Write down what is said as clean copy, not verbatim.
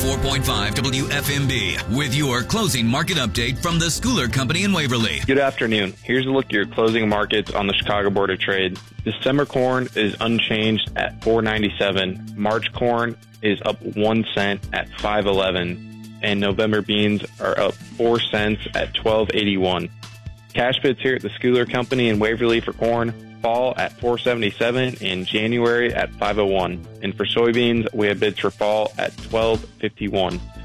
104.5 WFMB with your closing market update from the Schooler Company in Waverly. Good afternoon. Here's a look at your closing markets on the Chicago Board of Trade. December corn is unchanged at $4.97. March corn is up 1 cent at $5.11. And November beans are up 4 cents at $12.81. Cash bids here at the Schooler Company in Waverly for corn fall at $4.77 and January at $5.01. And for soybeans, we have bids for fall at $12.51.